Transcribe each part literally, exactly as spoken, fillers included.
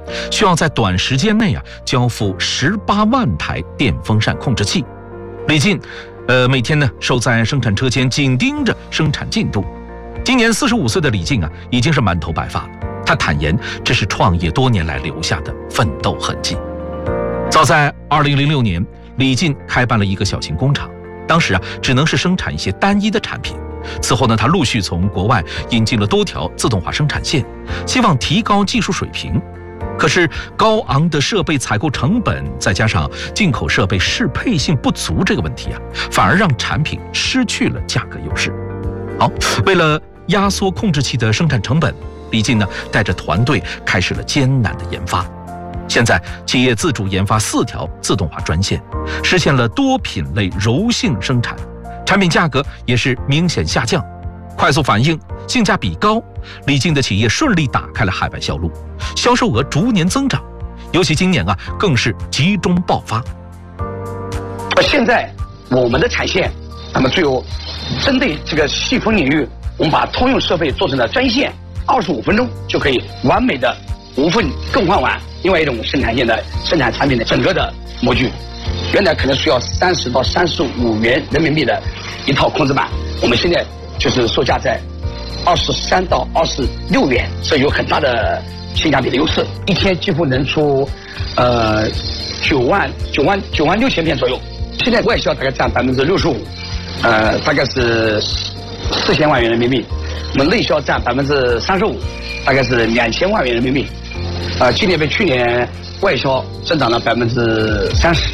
需要在短时间内啊交付十八万台电风扇控制器。李进，呃，每天呢守在生产车间，紧盯着生产进度。今年四十五岁的李进啊，已经是满头白发了。他坦言，这是创业多年来留下的奋斗痕迹。早在二零零六年，李进开办了一个小型工厂，当时啊只能是生产一些单一的产品。此后呢，他陆续从国外引进了多条自动化生产线，希望提高技术水平。可是高昂的设备采购成本，再加上进口设备适配性不足这个问题啊，反而让产品失去了价格优势。好，为了压缩控制器的生产成本，李进呢带着团队开始了艰难的研发。现在企业自主研发四条自动化专线，实现了多品类柔性生产，产品价格也是明显下降，快速反应，性价比高。李进的企业顺利打开了海外销路，销售额逐年增长，尤其今年啊更是集中爆发。 现在我们的产线，那么具有针对这个细分领域，我们把通用设备做成了专线，二十五分钟就可以完美的无缝更换完另外一种生产线的生产产品的整个的模具。原来可能需要三十到三十五元人民币的一套控制板，我们现在就是售价在二十三到二十六元，这有很大的性价比的优势。一天几乎能出呃九万九万九万六千片左右，现在外销大概占百分之六十五，呃大概是四千万元人民币。我们内销占百分之三十五，大概是两千万元人民币。呃，今年比去年外销增长了百分之三十。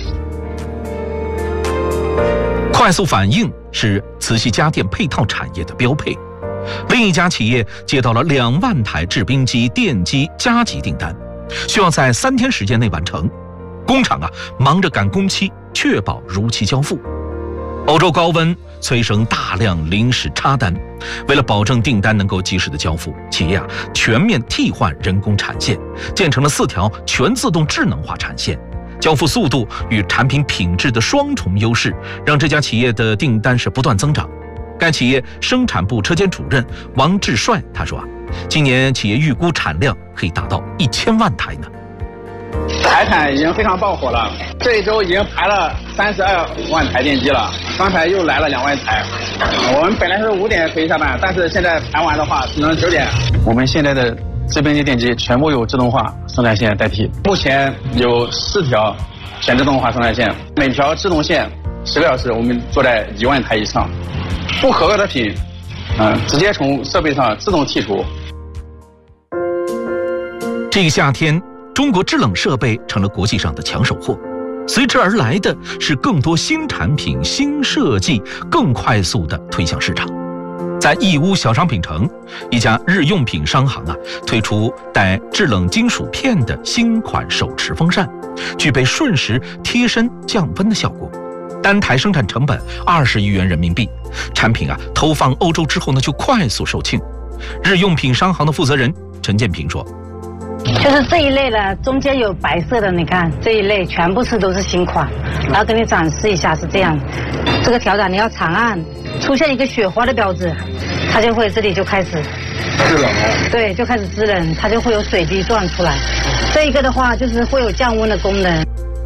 快速反应是磁吸家电配套产业的标配。另一家企业接到了两万台制冰机、电机加急订单，需要在三天时间内完成。工厂啊忙着赶工期，确保如期交付。欧洲高温催生大量临时插单，为了保证订单能够及时的交付，企业啊全面替换人工产线，建成了四条全自动智能化产线。交付速度与产品品质的双重优势，让这家企业的订单是不断增长。该企业生产部车间主任王志帅他说啊，今年企业预估产量可以达到一千万台呢。 台产已经非常爆火了，这一周已经排了三十二万台电机了，刚才又来了两万台。我们本来是五点可以下班，但是现在排完的话只能九点。我们现在的制冰机、电机全部由自动化生产线代替，目前有四条全自动化生产线，每条自动线十个小时我们做在一万台以上，不合格的品，嗯、呃，直接从设备上自动剔除。 这个夏天，中国制冷设备成了国际上的抢手货，随之而来的是更多新产品、新设计，更快速地推向市场。在义乌小商品城，一家日用品商行啊，推出带制冷金属片的新款手持风扇，具备瞬时贴身降温的效果。单台生产成本二十亿元人民币，产品啊投放欧洲之后呢，就快速售罄。日用品商行的负责人陈建平说：“ 就是这一类呢，中间有白色的，你看这一类全部是都是新款，然后给你展示一下是这样。这个调盏你要长按，出现一个雪花的标志，它就会这里就开始制冷了。对， 就开始制冷，它就会有水滴转出来。这一个的话就是会有降温的功能。”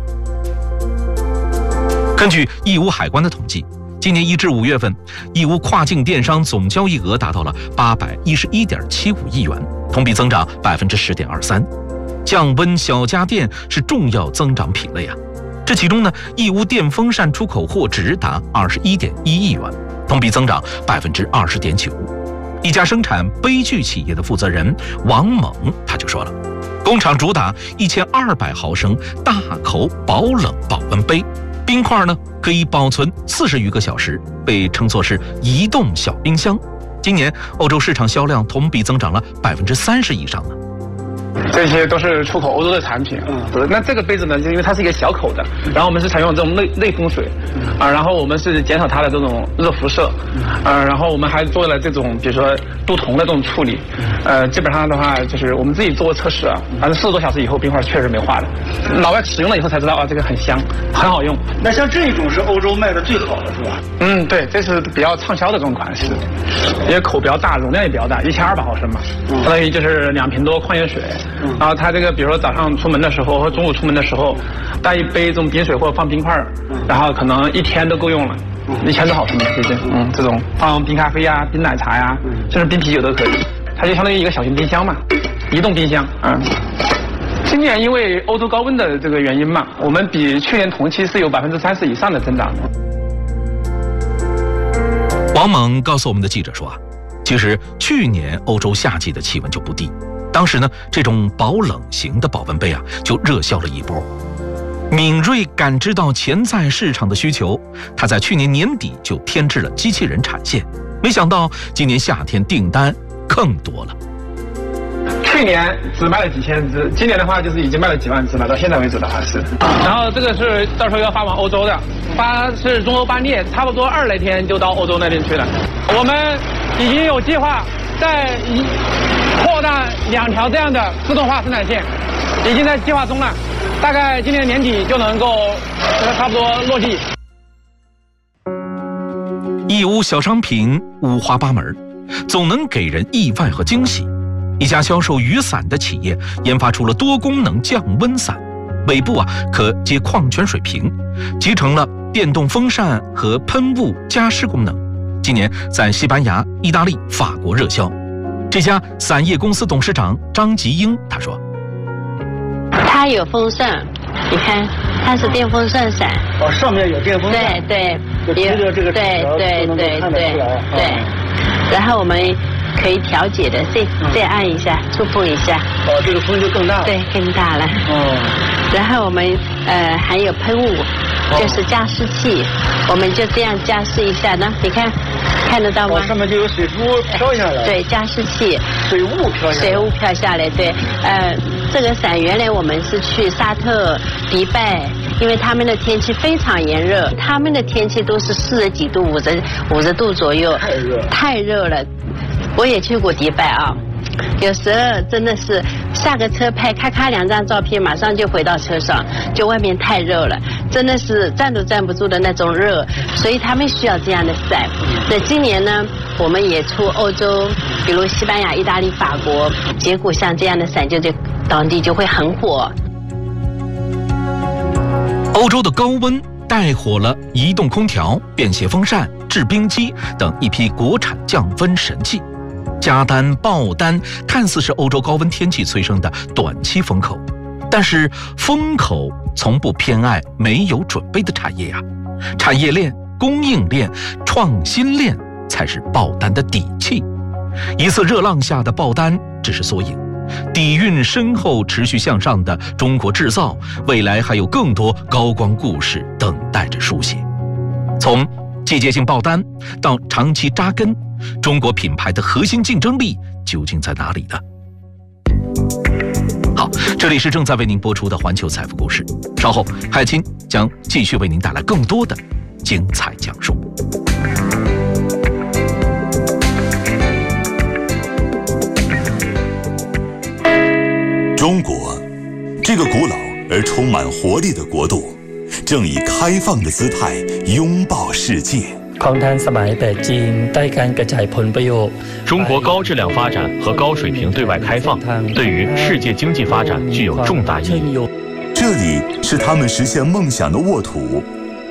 根据义乌海关的统计，今年一至五月份，义乌跨境电商总交易额达到了八百一十一点七五亿元，同比增长百分之十点二三。降温小家电是重要增长品类啊。这其中呢，义乌电风扇出口货值达二十一点一亿元，同比增长百分之二十点九。一家生产杯具企业的负责人王猛他就说了，工厂主打一千二百毫升大口保冷保温杯。冰块呢可以保存四十余个小时，被称作是移动小冰箱。今年欧洲市场销量同比增长了百分之三十以上呢。 这些都是出口欧洲的产品，嗯，那这个杯子呢，就因为它是一个小口的，然后我们是采用这种内内风水，啊，然后我们是减少它的这种热辐射，呃，然后我们还做了这种比如说镀铜的这种处理，呃，基本上的话就是我们自己做过测试啊，反正四十多小时以后冰块确实没化的，老外使用了以后才知道啊，这个很香，很好用。 那像这种是欧洲卖的最好的是吧？ 嗯，对，这是比较畅销的这种款式，因为口比较大，容量也比较大，一千二百毫升嘛，相当于就是两瓶多矿泉水。 然后他这个比如说早上出门的时候和中午出门的时候，带一杯这种冰水或者放冰块，然后可能一天都够用了，一天都好喝嘛，这些，嗯，这种放冰咖啡呀、冰奶茶呀，甚至冰啤酒都可以。它就相当于一个小型冰箱嘛，移动冰箱，嗯。今年因为欧洲高温的这个原因嘛，我们比去年同期是有百分之三十以上的增长。 王猛告诉我们的记者说啊，其实去年欧洲夏季的气温就不低，当时呢这种保冷型的保温杯啊就热销了一波。敏锐感知到潜在市场的需求，他在去年年底就添置了机器人产线，没想到今年夏天订单更多了。 去年只卖了几千只，今年的话就是已经卖了几万只了，到现在为止的话是。然后这个是到时候要发往欧洲的，发是中欧班列，差不多二来天就到欧洲那边去了。我们已经有计划在扩大两条这样的自动化生产线，已经在计划中了，大概今年年底就能够差不多落地。 义乌小商品五花八门，总能给人意外和惊喜。一家销售雨伞的企业研发出了多功能降温伞，尾部啊可接矿泉水瓶，集成了电动风扇和喷雾加湿功能。今年在西班牙、意大利、法国热销。这家伞业公司董事长张吉英他说：“ 它有风扇，你看它是电风扇伞。 哦，上面有电风扇。 对对， 贴着这个对对对对对，然后我们。”可以调节的，再再按一下，触碰一下。 哦，这个风就更大了。 对，更大了。哦。然后我们呃还有喷雾，就是加湿器，我们就这样加湿一下呢。你看，看得到吗？ 哦，上面就有水珠飘下来。 对，加湿器。 水雾飘下来。 水雾飘下来，对。呃，这个伞原来我们是去沙特、迪拜，因为他们的天气非常炎热，他们的天气都是四十几度、五十五十度左右。 太热。 太热了。我也去过迪拜啊，有时候真的是下个车拍咔咔两张照片，马上就回到车上，就外面太热了，真的是站都站不住的那种热，所以他们需要这样的伞。那今年呢，我们也出欧洲，比如西班牙、意大利、法国，结果像这样的伞就在当地就会很火。 欧洲的高温带火了移动空调、便携风扇、制冰机等一批国产降温神器。加单爆单看似是欧洲高温天气催生的短期风口，但是风口从不偏爱没有准备的产业啊！产业链、供应链、创新链才是爆单的底气。一次热浪下的爆单只是缩影，底蕴深厚、持续向上的中国制造，未来还有更多高光故事等待着书写。从季节性爆单到长期扎根，中国品牌的核心竞争力究竟在哪里呢？好，这里是正在为您播出的环球财富故事，稍后海清将继续为您带来更多的精彩讲述。 中国，这个古老而充满活力的国度，正以开放的姿态拥抱世界。 中国高质量发展和高水平对外开放，对于世界经济发展具有重大意义。 这里是他们实现梦想的沃土。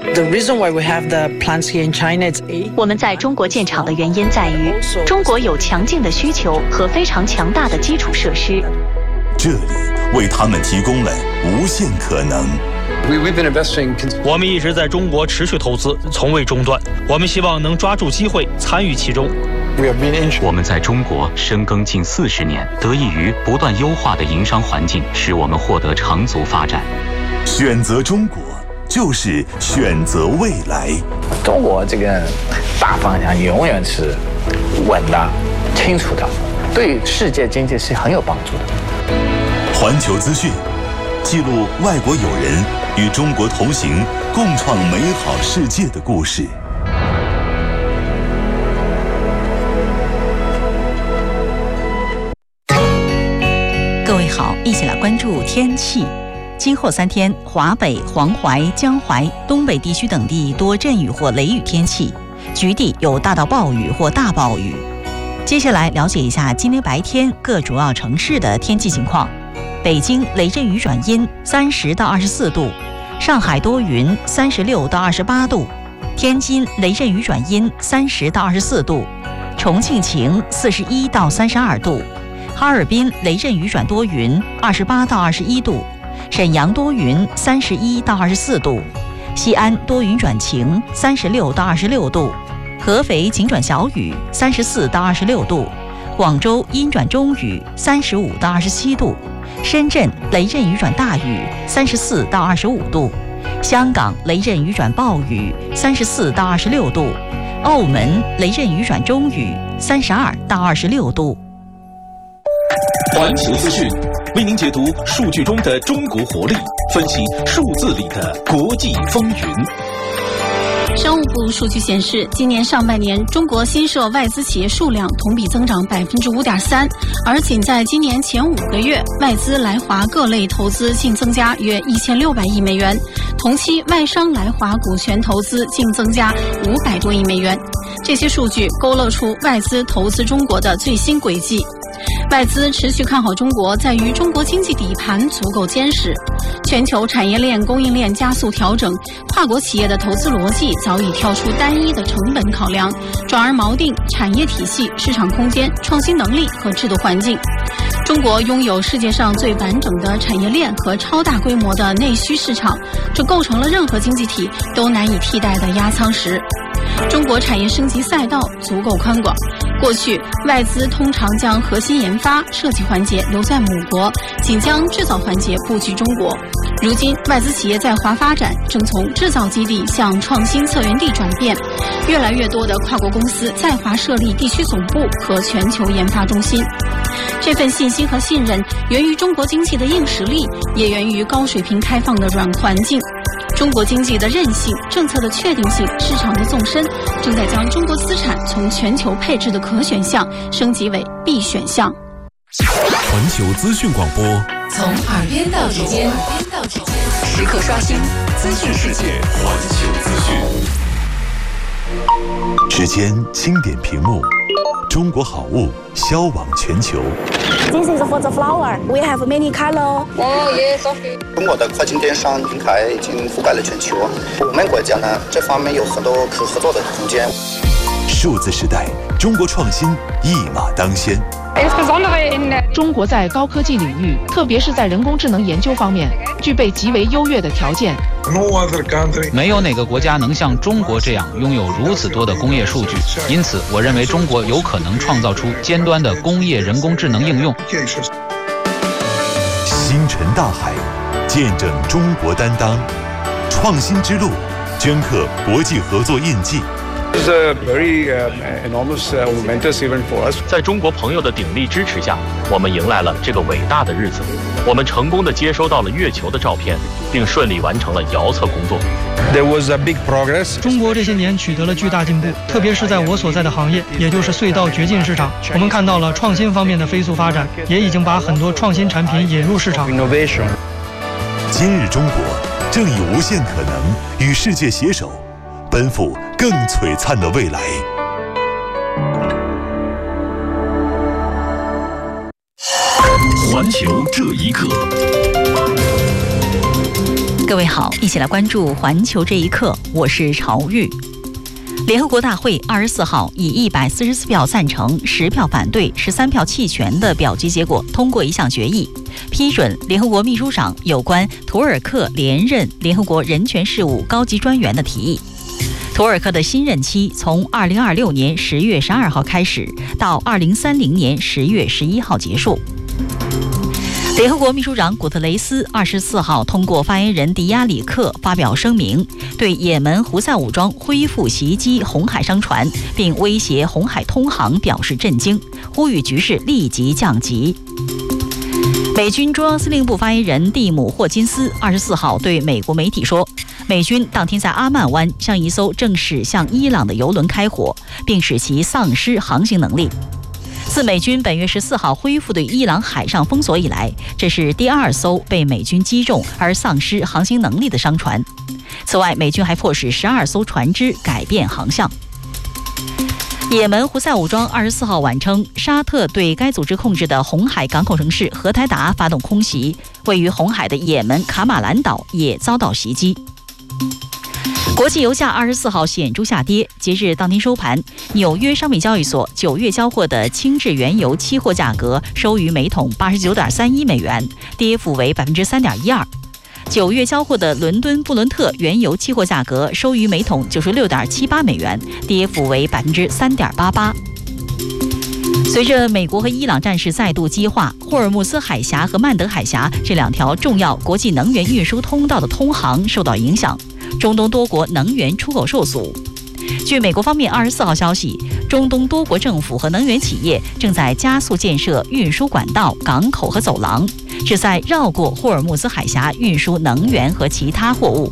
我们在中国建厂的原因在于，中国有强劲的需求和非常强大的基础设施。 这里为他们提供了无限可能。 我们一直在中国持续投资，从未中断。我们希望能抓住机会，参与其中。 我们在中国深耕近四十年，得益于不断优化的营商环境，使我们获得长足发展。 选择中国，就是选择未来。 中国这个大方向永远是稳的、清楚的，对世界经济是很有帮助的。 环球资讯记录外国友人与中国同行，共创美好世界的故事。 各位好，一起来关注天气。今后三天，华北、黄淮、江淮、东北地区等地多阵雨或雷雨天气，局地有大到暴雨或大暴雨。接下来了解一下今天白天各主要城市的天气情况。 北京雷阵雨转阴，三十到二十四度；上海多云，三十六到二十八度；天津雷阵雨转阴，三十到二十四度；重庆晴，四十一到三十二度；哈尔滨雷阵雨转多云，二十八到二十一度；沈阳多云，三十一到二十四度；西安多云转晴，三十六到二十六度；合肥晴转小雨，三十四到二十六度；广州阴转中雨，三十五到二十七度；深圳雷阵雨转大雨，三十四到二十五度；香港雷阵雨转暴雨，三十四到二十六度；澳门雷阵雨转中雨，三十二到二十六度。 环球资讯为您解读数据中的中国活力，分析数字里的国际风云。 商务部数据显示，今年上半年中国新设外资企业数量同比增长百分之五点三，而仅在今年前五个月，外资来华各类投资净增加约一千六百亿美元，同期外商来华股权投资净增加五百多亿美元。这些数据勾勒出外资投资中国的最新轨迹。外资持续看好中国，在于中国经济底盘足够坚实，全球产业链供应链加速调整，跨国企业的投资逻辑早已跳出单一的成本考量，转而锚定产业体系、市场空间、创新能力和制度环境。中国拥有世界上最完整的产业链和超大规模的内需市场，这构成了任何经济体都难以替代的压舱石。中国产业升级赛道足够宽广，过去外资通常将核心研发、设计环节留在母国，仅将制造环节布局中国。如今，外资企业在华发展正从制造基地向创新策源地转变，越来越多的跨国公司在华设立地区总部和全球研发中心。这份信心和信任源于中国经济的硬实力，也源于高水平开放的软环境。中国经济的韧性、政策的确定性、市场的纵深，正在将中国资产从全球配置的可选项升级为必选项。 环球资讯广播， 从耳边到指尖，时刻刷新资讯世界。 环球资讯。 时间轻点屏幕，中国好物销往全球。 This is for the flower. We have many color. Oh yes, okay. 中国的跨境电商平台已经覆盖了全球，我们国家呢这方面有很多可合作的空间。 数字时代，中国创新一马当先。 中国在高科技领域，特别是在人工智能研究方面，具备极为优越的条件。 没有哪个国家能像中国这样拥有如此多的工业数据，因此我认为中国有可能创造出尖端的工业人工智能应用。 星辰大海，见证中国担当，创新之路，镌刻国际合作印记。 This is a very uh, enormous, uh, momentous event for us. 在中国朋友的鼎力支持下，我们迎来了这个伟大的日子。我们成功地接收到了月球的照片，并顺利完成了遥测工作。 There was a big progress. 中国这些年取得了巨大进步，特别是在我所在的行业，也就是隧道掘进市场，我们看到了创新方面的飞速发展，也已经把很多创新产品引入市场。 Innovation. 今日中国正以无限可能与世界携手，奔赴更璀璨的未来。 环球这一刻， 各位好，一起来关注环球这一刻，我是朝玉。联合国大会二十四号以一百四十四票赞成、十票反对、十三票弃权的表决结果，通过一项决议，批准联合国秘书长有关图尔克连任联合国人权事务高级专员的提议。图尔克的新任期从二零二六年十月十二号开始，到二零三零年十月十一号结束。联合国秘书长古特雷斯二十四号通过发言人迪亚里克发表声明，对也门胡塞武装恢复袭击红海商船并威胁红海通航表示震惊，呼吁局势立即降级。美军中央司令部发言人蒂姆·霍金斯二十四号对美国媒体说，美军当天在阿曼湾向一艘正驶向伊朗的油轮开火，并使其丧失航行能力。自美军本月十四号恢复对伊朗海上封锁以来，这是第二艘被美军击中而丧失航行能力的商船。此外，美军还迫使十二艘船只改变航向。 也门胡塞武装二十四号晚称，沙特对该组织控制的红海港口城市荷台达发动空袭，位于红海的也门卡马兰岛也遭到袭击。国际油价二十四号显著下跌，截至当天收盘，纽约商品交易所九月交货的轻质原油期货价格收于每桶八十九点三一美元，跌幅为百分之三点一二。九月交货的伦敦布伦特原油期货价格收于每桶九十六点七八美元，跌幅为百分之三点八八。随着美国和伊朗战事再度激化，霍尔木兹海峡和曼德海峡这两条重要国际能源运输通道的通航受到影响，中东多国能源出口受阻。据美国方面二十四号消息，中东多国政府和能源企业正在加速建设运输管道、港口和走廊，旨在绕过霍尔木兹海峡运输能源和其他货物。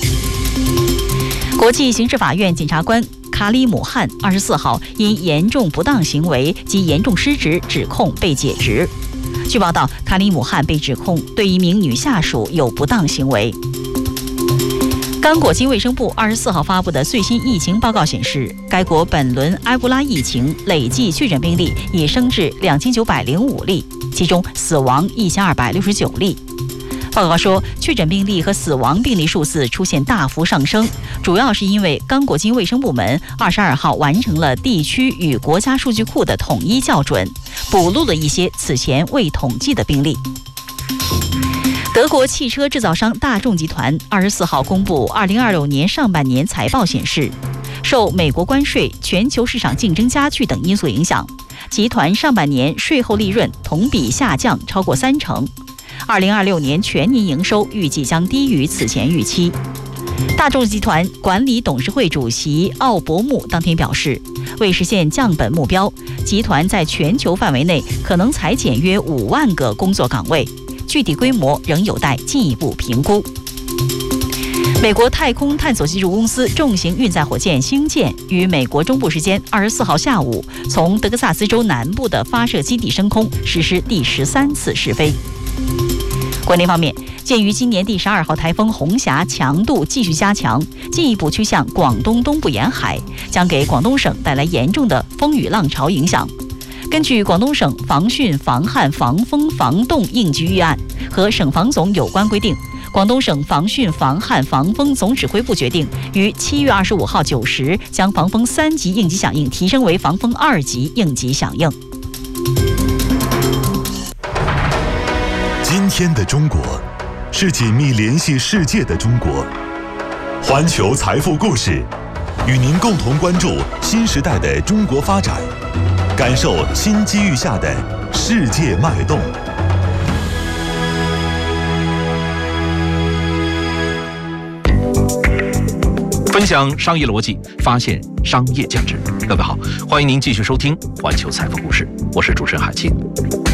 国际刑事法院检察官卡里姆汗二十四号因严重不当行为及严重失职指控被解职。据报道，卡里姆汗被指控对一名女下属有不当行为。刚果金卫生部二十四号发布的最新疫情报告显示，该国本轮埃博拉疫情累计确诊病例已升至两千九百零五例，其中死亡一千二百六十九例。报告说，确诊病例和死亡病例数字出现大幅上升，主要是因为刚果金卫生部门二十二号完成了地区与国家数据库的统一校准，补录了一些此前未统计的病例。德国汽车制造商大众集团二十四号公布二零二六年上半年财报显示，受美国关税、全球市场竞争加剧等因素影响，集团上半年税后利润同比下降超过三成。二零二六年全年营收预计将低于此前预期。大众集团管理董事会主席奥伯姆当天表示，为实现降本目标，集团在全球范围内可能裁减约五万个工作岗位，具体规模仍有待进一步评估。美国太空探索技术公司重型运载火箭星舰于美国中部时间二十四号下午从德克萨斯州南部的发射基地升空，实施第十三次试飞。国内方面，鉴于今年第十二号台风红霞强度继续加强，进一步趋向广东东部沿海，将给广东省带来严重的风雨浪潮影响。根据广东省防汛防旱防风防冻应急预案和省防总有关规定，广东省防汛防旱防风总指挥部决定于七月二十五号九时将防风三级应急响应提升为防风二级应急响应。 今天的中国是紧密联系世界的中国。环球财富故事与您共同关注新时代的中国发展，感受新机遇下的世界脉动。 分享商业逻辑，发现商业价值。各位好，欢迎您继续收听环球财富故事，我是主持人海清。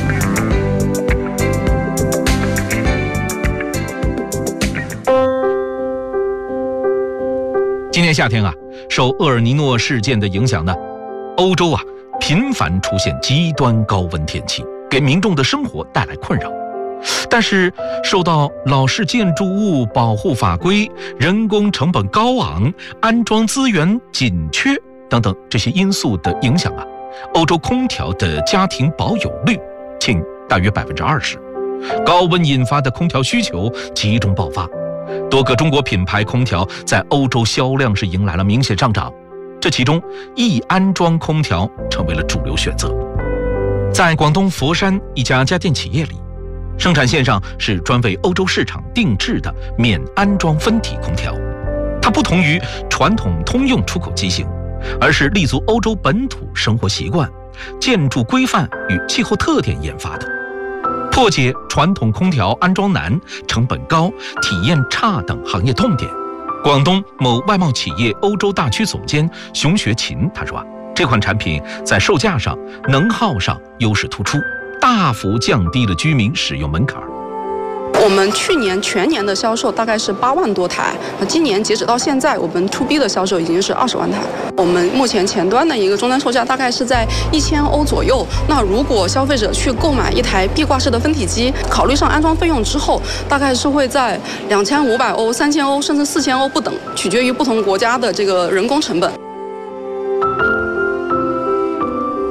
今年夏天啊，受厄尔尼诺事件的影响呢，欧洲啊频繁出现极端高温天气，给民众的生活带来困扰。但是受到老式建筑物保护法规、人工成本高昂、安装资源紧缺等等这些因素的影响啊，欧洲空调的家庭保有率仅大约百分之二十，高温引发的空调需求集中爆发。多个中国品牌空调在欧洲销量是迎来了明显上涨，这其中易安装空调成为了主流选择。在广东佛山一家家电企业里，生产线上是专为欧洲市场定制的免安装分体空调，它不同于传统通用出口机型，而是立足欧洲本土生活习惯、建筑规范与气候特点研发的，破解传统空调安装难、成本高、体验差等行业痛点。广东某外贸企业欧洲大区总监熊学勤他说啊，这款产品在售价上、能耗上优势突出，大幅降低了居民使用门槛。 我们去年全年的销售大概是八万多台，那今年截止到现在，我们 to B 的销售已经是二十万台。我们目前前端的一个终端售价大概是在一千欧左右。那如果消费者去购买一台壁挂式的分体机，考虑上安装费用之后，大概是会在两千五百欧、三千欧甚至四千欧不等，取决于不同国家的这个人工成本。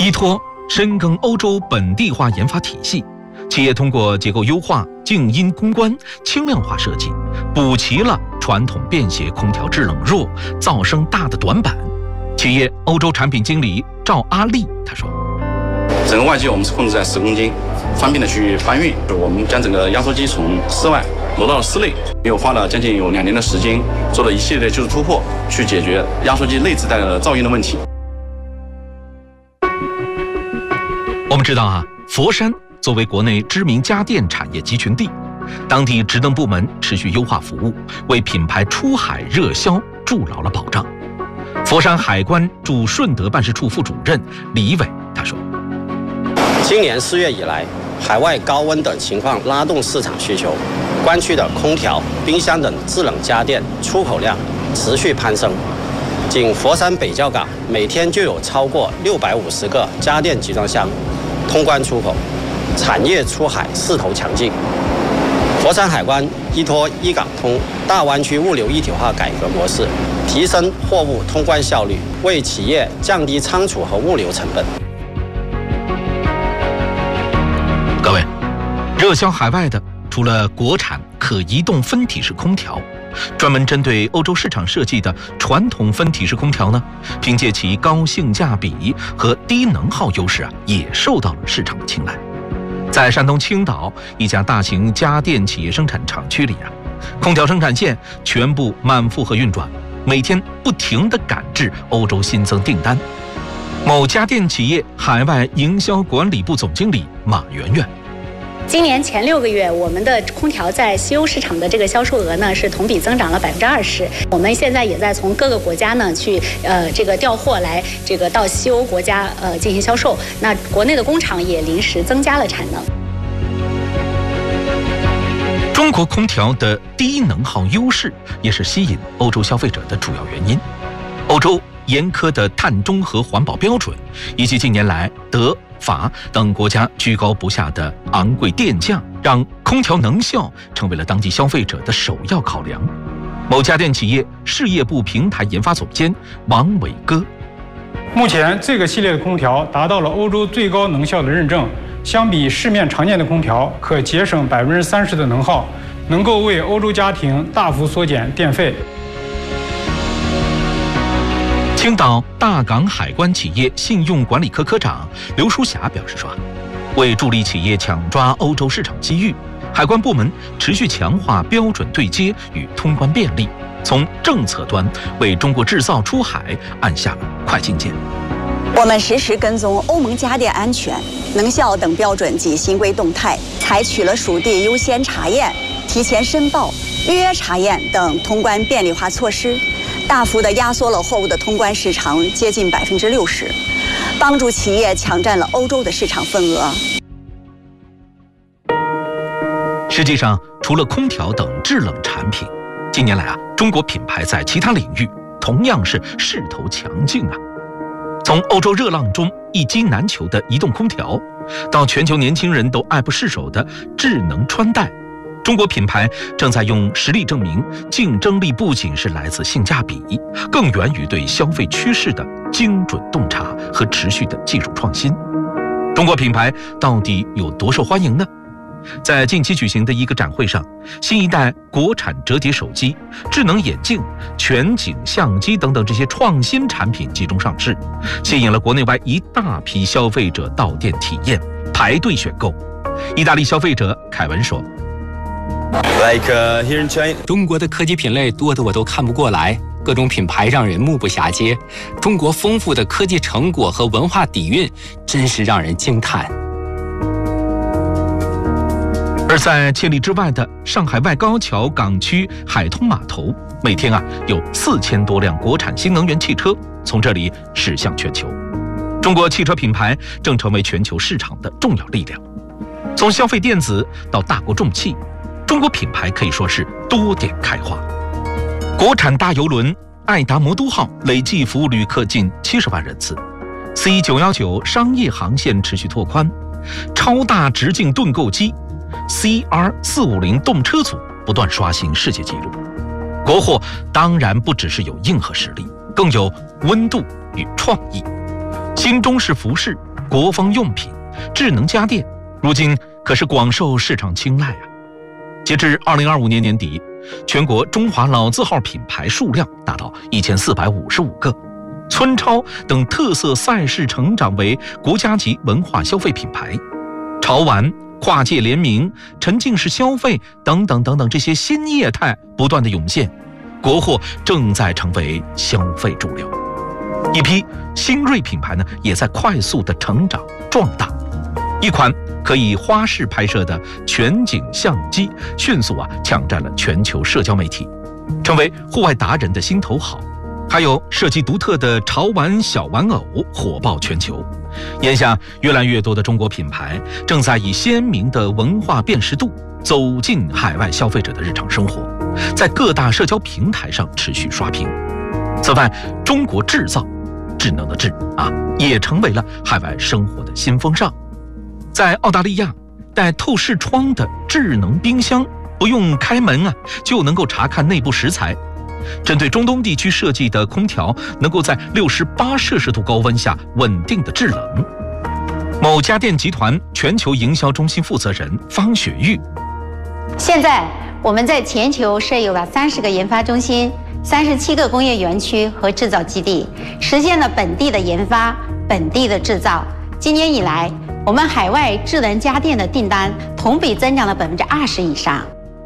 依托深耕欧洲本地化研发体系，企业通过结构优化、静音公关、轻量化设计，补齐了传统便携空调制冷弱、噪声大的短板。企业欧洲产品经理赵阿丽他说：“ 整个外机我们是控制在十公斤，方便的去搬运。我们将整个压缩机从室外挪到了室内，又花了将近有两年的时间，做了一系列技术突破，去解决压缩机内置带来的噪音的问题。” 我们知道啊，佛山作为国内知名家电产业集群地，当地职能部门持续优化服务，为品牌出海热销筑牢了保障。佛山海关驻顺德办事处副主任李伟他说：“ 今年四月以来，海外高温等情况拉动市场需求，关区的空调、冰箱等制冷家电出口量持续攀升。仅佛山北窖港每天就有超过六百五十个家电集装箱通关出口，产业出海势头强劲。佛山海关依托一港通大湾区物流一体化改革模式，提升货物通关效率，为企业降低仓储和物流成本。” 各位，热销海外的除了国产可移动分体式空调，专门针对欧洲市场设计的传统分体式空调呢，凭借其高性价比和低能耗优势啊，也受到了市场的青睐。在山东青岛一家大型家电企业生产厂区里啊，空调生产线全部满负荷运转，每天不停地赶制欧洲新增订单。某家电企业海外营销管理部总经理马媛媛：“ 今年前六个月，我们的空调在西欧市场的这个销售额呢是同比增长了百分之二十。我们现在也在从各个国家呢去呃这个调货来这个到西欧国家呃进行销售。那国内的工厂也临时增加了产能。” 中国空调的低能耗优势也是吸引欧洲消费者的主要原因。欧洲严苛的碳中和环保标准，以及近年来德、法等国家居高不下的昂贵电价，让空调能效成为了当地消费者的首要考量。某家电企业事业部平台研发总监王伟歌：“ 目前这个系列的空调达到了欧洲最高能效的认证，相比市面常见的空调，可节省百分之三十的能耗，能够为欧洲家庭大幅缩减电费。” 青岛大港海关企业信用管理科科长刘淑霞表示说：“为助力企业抢抓欧洲市场机遇，海关部门持续强化标准对接与通关便利，从政策端为中国制造出海按下了快进键。 我们实时跟踪欧盟家电安全、能效等标准及新规动态，采取了属地优先查验、提前申报、预约查验等通关便利化措施，大幅地压缩了货物的通关时长，接近百分之六十，帮助企业抢占了欧洲的市场份额。 实际上，除了空调等制冷产品，近年来啊，中国品牌在其他领域同样是势头强劲啊。从欧洲热浪中一机难求的移动空调，到全球年轻人都爱不释手的智能穿戴，中国品牌正在用实力证明，竞争力不仅是来自性价比，更源于对消费趋势的精准洞察和持续的技术创新。中国品牌到底有多受欢迎呢？在近期举行的一个展会上，新一代国产折叠手机、智能眼镜、全景相机等等这些创新产品集中上市，吸引了国内外一大批消费者到店体验、排队选购。意大利消费者凯文说： Like, uh, here in China, 中国的科技品类多得我都看不过来，各种品牌让人目不暇接。中国丰富的科技成果和文化底蕴，真是让人惊叹。 而在千里之外的上海外高桥港区海通码头，每天啊有四千多辆国产新能源汽车从这里驶向全球。中国汽车品牌正成为全球市场的重要力量。从消费电子到大国重器，中国品牌可以说是多点开花。国产大邮轮爱达魔都号累计服务旅客近七十万人次 ，C 九一九商业航线持续拓宽，超大直径盾构机 C R 四五零动车组不断刷新世界纪录。国货当然不只是有硬核实力，更有温度与创意。新中式服饰国风用品、智能家电，如今可是广受市场青睐啊。截至二零二五年年底，全国中华老字号品牌数量达到一千四百五十五个，村超等特色赛事成长为国家级文化消费品牌，潮玩、跨界联名、沉浸式消费等等等等这些新业态不断的涌现，国货正在成为消费主流。一批新锐品牌呢，也在快速的成长壮大。一款可以花式拍摄的全景相机，迅速啊抢占了全球社交媒体，成为户外达人的心头好。还有设计独特的潮玩小玩偶火爆全球。眼下，越来越多的中国品牌正在以鲜明的文化辨识度走进海外消费者的日常生活，在各大社交平台上持续刷屏。此外，中国制造，智能的智啊，也成为了海外生活的新风尚。在澳大利亚，带透视窗的智能冰箱，不用开门啊，就能够查看内部食材。针对中东地区设计的空调，能够在六十八摄氏度高温下稳定的制冷。某家电集团全球营销中心负责人方雪玉： 现在我们在全球设有了三十个研发中心、三十七个工业园区和制造基地，实现了本地的研发、本地的制造。今年以来，我们海外智能家电的订单同比增长了百分之二十以上。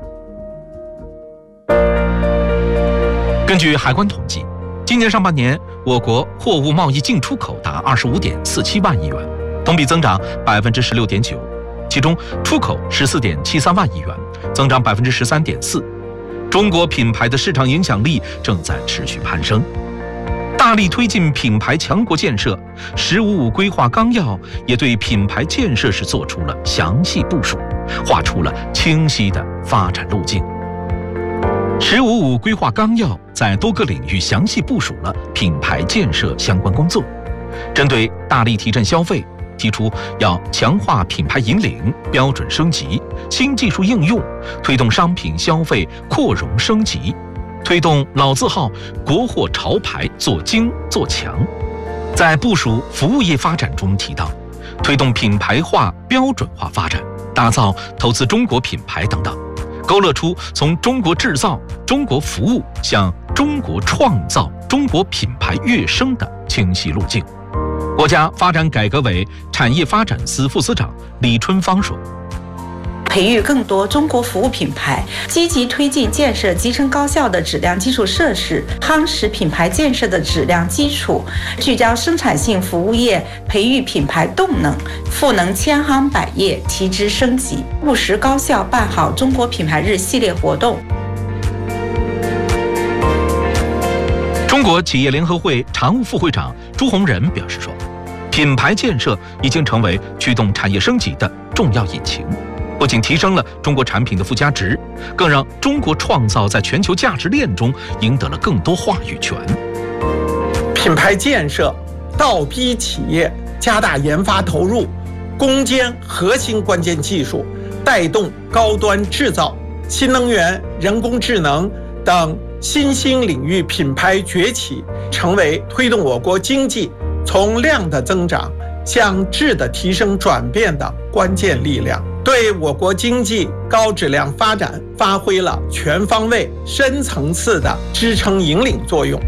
根据海关统计，今年上半年我国货物贸易进出口达二十五点四七万亿元，同比增长百分之十六点九，其中出口十四点七三万亿元，增长百分之十三点四。中国品牌的市场影响力正在持续攀升。大力推进品牌强国建设，十五五规划纲要也对品牌建设是做出了详细部署，画出了清晰的发展路径。十五五规划纲要在多个领域详细部署了品牌建设相关工作，针对大力提振消费，提出要强化品牌引领、标准升级、新技术应用，推动商品消费扩容升级，推动老字号、国货潮牌做精做强。在部署服务业发展中提到，推动品牌化、标准化发展，打造投资中国品牌等等，勾勒出从中国制造、中国服务向中国创造、中国品牌跃升的清晰路径。国家发展改革委产业发展司副司长李春芳说： 培育更多中国服务品牌，积极推进建设集成高效的质量基础设施，夯实品牌建设的质量基础，聚焦生产性服务业，培育品牌动能，赋能千行百业，提质升级，务实高效办好中国品牌日系列活动。 中国企业联合会常务副会长朱洪仁表示说，品牌建设已经成为驱动产业升级的重要引擎，不仅提升了中国产品的附加值，更让中国创造在全球价值链中赢得了更多话语权。 品牌建设倒逼企业加大研发投入，攻坚核心关键技术，带动高端制造、新能源、人工智能等新兴领域品牌崛起，成为推动我国经济从量的增长向质的提升转变的关键力量，对我国经济高质量发展发挥了全方位、深层次的支撑引领作用。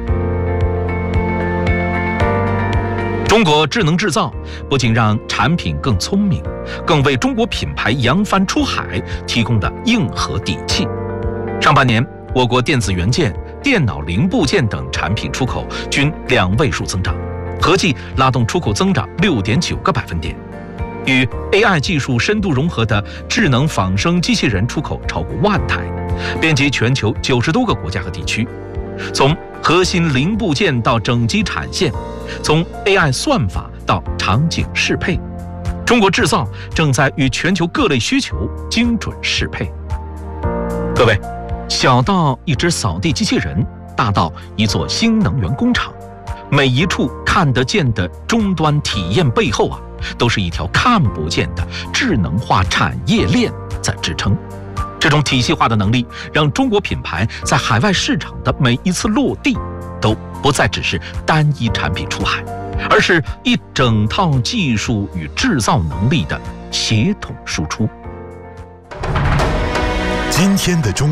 中国智能制造不仅让产品更聪明，更为中国品牌扬帆出海提供了硬核底气。上半年，我国电子元件、电脑零部件等产品出口均两位数增长，合计拉动出口增长 六点九个百分点。与 A I 技术深度融合的智能仿生机器人出口超过万台，遍及全球九十多个国家和地区。从核心零部件到整机产线，从 A I 算法到场景适配，中国制造正在与全球各类需求精准适配。各位，小到一只扫地机器人，大到一座新能源工厂，每一处看得见的终端体验背后啊，都是一条看不见的智能化产业链在支撑。这种体系化的能力，让中国品牌在海外市场的每一次落地，都不再只是单一产品出海， 而是一整套技术与制造能力的协同输出。 今天的中